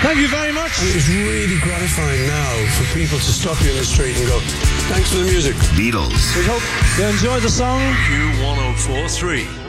Thank you very much. And it's really gratifying now for people to stop you in the street and go, thanks for the music. Beatles. We hope you enjoy the song. Q1043.